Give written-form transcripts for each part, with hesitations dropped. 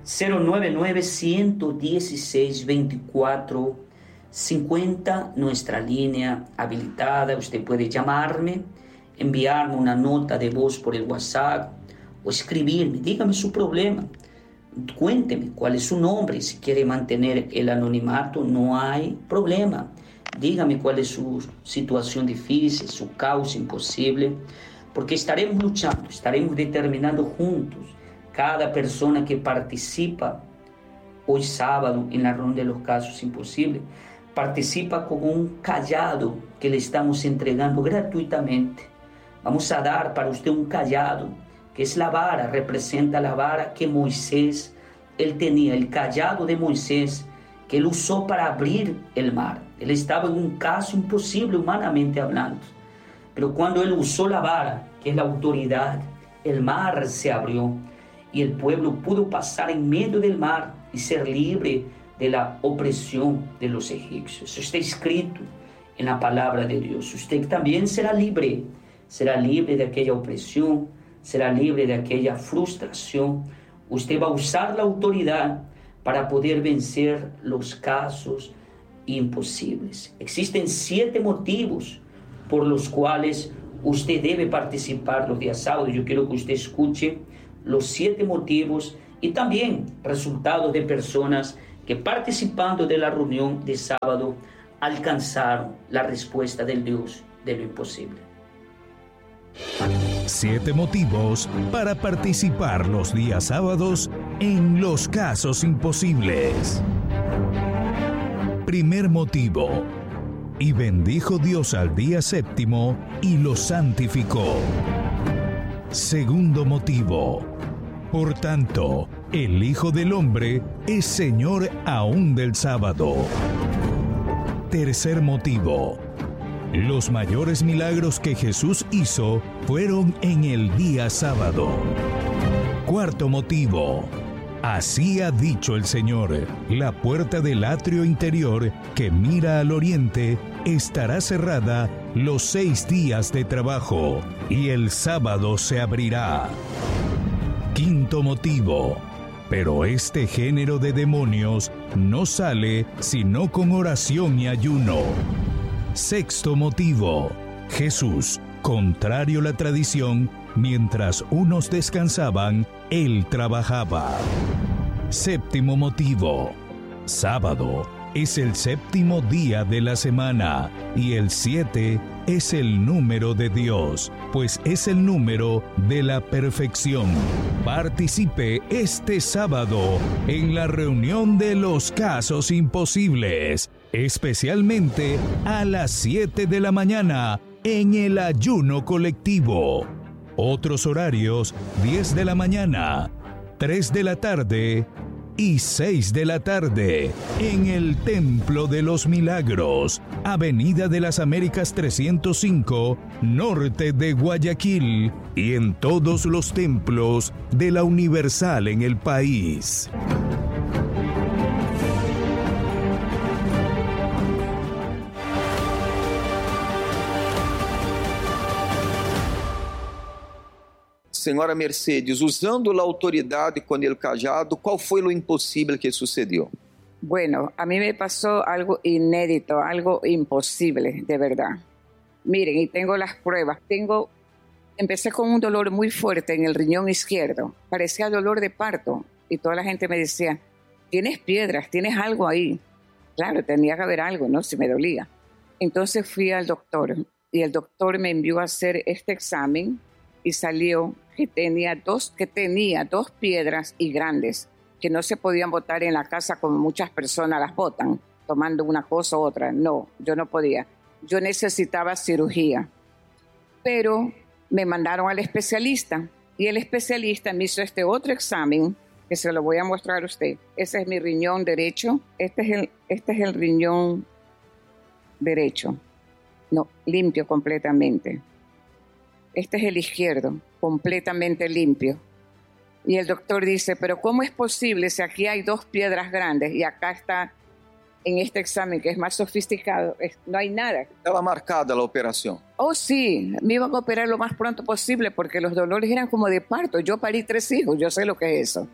099-116-2450, nuestra línea habilitada. Usted puede llamarme, enviarme una nota de voz por el WhatsApp o escribirme. Dígame su problema, cuénteme cuál es su nombre. Si quiere mantener el anonimato, no hay problema. Dígame cuál es su situación difícil, su causa imposible, porque estaremos luchando, estaremos determinando juntos. Cada persona que participa hoy sábado en la ronda de los casos imposibles, participa con un callado que le estamos entregando gratuitamente. Vamos a dar para usted un callado, que es la vara, representa la vara que Moisés, él tenía, el callado de Moisés, que él usó para abrir el mar. Él estaba en un caso imposible humanamente hablando, pero cuando él usó la vara, que es la autoridad, el mar se abrió y el pueblo pudo pasar en medio del mar y ser libre de la opresión de los egipcios. Eso está escrito en la palabra de Dios. Usted también será libre de aquella opresión, será libre de aquella frustración. Usted va a usar la autoridad para poder vencer los casos imposibles. Existen 7 motivos por los cuales usted debe participar los días sábados. Yo quiero que usted escuche los 7 motivos y también resultados de personas que participando de la reunión de sábado alcanzaron la respuesta del Dios de lo imposible. 7 motivos para participar los días sábados en los casos imposibles. Primer motivo: y bendijo Dios al día séptimo y lo santificó. Segundo motivo: por tanto, el Hijo del Hombre es Señor aún del sábado. Tercer motivo: los mayores milagros que Jesús hizo fueron en el día sábado. Cuarto motivo: así ha dicho el Señor, la puerta del atrio interior que mira al oriente estará cerrada los 6 días de trabajo, y el sábado se abrirá. Quinto motivo: pero este género de demonios no sale sino con oración y ayuno. Sexto motivo: Jesús, contrario a la tradición, mientras unos descansaban, él trabajaba. Séptimo motivo: sábado es el 7º día de la semana y el 7 es el número de Dios, pues es el número de la perfección. Participe este sábado en la reunión de los casos imposibles, especialmente a las 7 de la mañana en el ayuno colectivo. Otros horarios: 10 de la mañana, 3 de la tarde y 6 de la tarde en el Templo de los Milagros, Avenida de las Américas 305, norte de Guayaquil, y en todos los templos de la Universal en el país. Senhora Mercedes, usando a autoridade com el cajado, ¿cuál fue lo imposible que sucedió? Bueno, a mí me pasó algo inédito, algo imposible, de verdad. Miren, y tengo las pruebas. Empecé con un dolor muy fuerte en el riñón izquierdo. Parecía dolor de parto. Y toda la gente me decía, tienes piedras, tienes algo ahí. Claro, tenía que haber algo, ¿no? Si me dolía. Entonces fui al doctor. Y el doctor me envió a hacer este examen. Y salió que tenía dos piedras y grandes que no se podían botar en la casa como muchas personas las botan, tomando una cosa u otra. No, yo no podía. Yo necesitaba cirugía. Pero me mandaron al especialista y el especialista me hizo este otro examen que se lo voy a mostrar a usted. Ese es mi riñón derecho. Este es el riñón derecho. No, limpio completamente. Este es el izquierdo, completamente limpio. Y el doctor dice, pero ¿cómo es posible si aquí hay 2 piedras grandes y acá está, en este examen que es más sofisticado, no hay nada? Estaba marcada la operación. Oh, sí, me iban a operar lo más pronto posible porque los dolores eran como de parto. Yo parí 3 hijos, yo sé lo que es eso.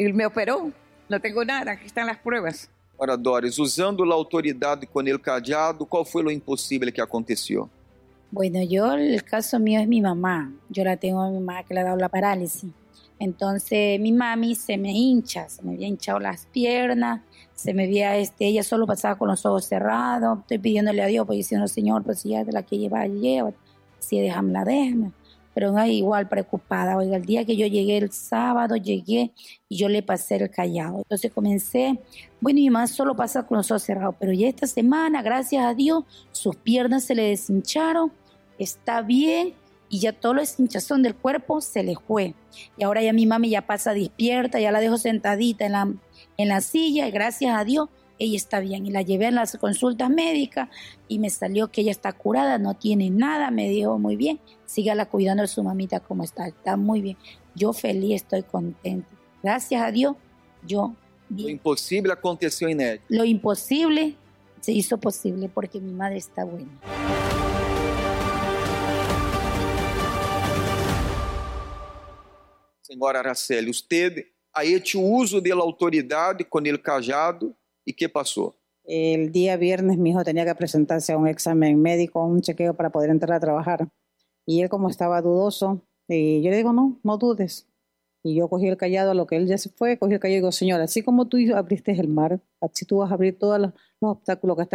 y me operó. No tengo nada, aquí están las pruebas. Ora, Doris, usando a autoridade com el cajado, qual foi o impossível que aconteceu? Bueno, yo el caso mío es mi mamá. Yo la tengo a mi mamá que le ha dado la parálisis. Entonces mi mami se me hincha, se me había hinchado las piernas, se me había, ella solo pasaba con los ojos cerrados. Estoy pidiéndole a Dios, pues diciendo, Señor, pues si ya te la que lleva, lleva. Si déjame. Pero no, igual preocupada. Oiga, el día que yo llegué el sábado, llegué y yo le pasé el callado. Entonces comencé, bueno, mi mamá solo pasa con los ojos cerrados, pero ya esta semana, gracias a Dios, sus piernas se le deshincharon, está bien y ya todo la deshinchazón del cuerpo se le fue. Y ahora ya mi mami ya pasa despierta, ya la dejo sentadita en la silla y gracias a Dios ella está bien. Y la llevé a las consultas médicas y me salió que ella está curada, no tiene nada, me dijo muy bien, sígala cuidando de su mamita como está muy bien. Yo feliz, estoy contenta. Gracias a Dios, yo bien. O impossível aconteceu inédito. Lo imposible se hizo posible porque mi madre está buena. Senhora Araceli, usted ha hecho uso de la autoridade con el cajado y ¿qué pasó? El día viernes mi hijo tenía que presentarse a un examen médico, a un chequeo para poder entrar a trabajar. Y él como estaba dudoso, yo le digo, no dudes. Y yo cogí el callado, a lo que él ya se fue, cogí el callado y digo, Señor, así como tú abriste el mar, así tú vas a abrir todos los obstáculos que están